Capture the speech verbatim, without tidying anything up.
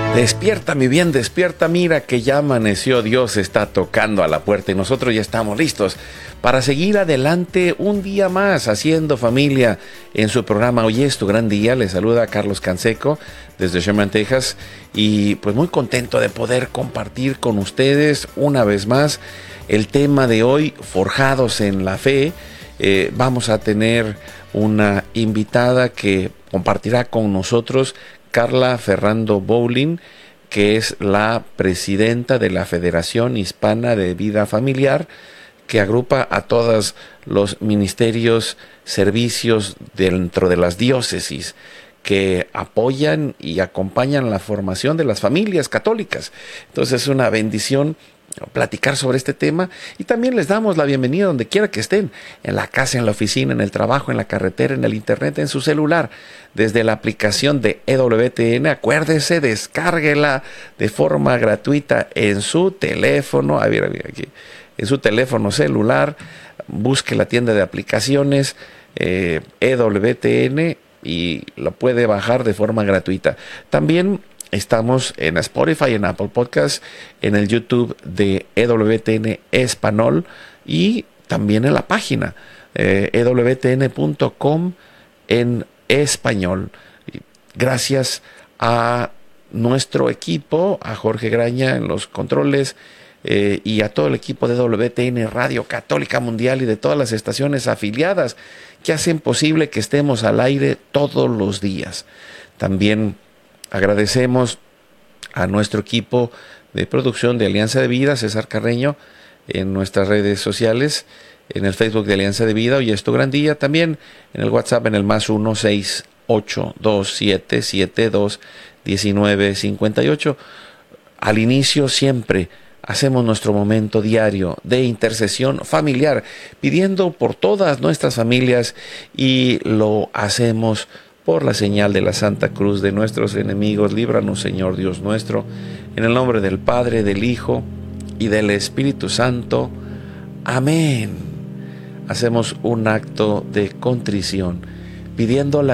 Despierta, mi bien, despierta, mira que ya amaneció, Dios está tocando a la puerta y nosotros ya estamos listos para seguir adelante un día más haciendo familia en su programa Hoy es tu gran día. Les saluda Carlos Canseco desde Sherman, Texas, y pues muy contento de poder compartir con ustedes una vez más el tema de hoy, Forjados en la Fe. Eh, vamos a tener una invitada que compartirá con nosotros, Carla Ferrando Bowling, que es la presidenta de la Federación Hispana de Vida Familiar, que agrupa a todos los ministerios, servicios dentro de las diócesis que apoyan y acompañan la formación de las familias católicas. Entonces es una bendición platicar sobre este tema, y también les damos la bienvenida donde quiera que estén, en la casa, en la oficina, en el trabajo, en la carretera, en el internet, en su celular, desde la aplicación de E W T N. Acuérdese, descárguela de forma gratuita en su teléfono, a ver, a ver, aquí, en su teléfono celular, busque la tienda de aplicaciones eh, E W T N y lo puede bajar de forma gratuita. También estamos en Spotify, en Apple Podcasts, en el YouTube de E W T N Español y también en la página eh, e w t n punto com en español. Gracias a nuestro equipo, a Jorge Graña en los controles eh, y a todo el equipo de E W T N Radio Católica Mundial y de todas las estaciones afiliadas que hacen posible que estemos al aire todos los días. También agradecemos a nuestro equipo de producción de Alianza de Vida, César Carreño, en nuestras redes sociales, en el Facebook de Alianza de Vida, Hoy es tu gran día, también en el WhatsApp en el más uno seis ocho dos siete siete dos uno nueve cinco ocho. Al inicio siempre hacemos nuestro momento diario de intercesión familiar, pidiendo por todas nuestras familias, y lo hacemos por la señal de la Santa Cruz de nuestros enemigos. Líbranos, Señor Dios nuestro, en el nombre del Padre, del Hijo y del Espíritu Santo. Amén. Hacemos un acto de contrición, pidiendo la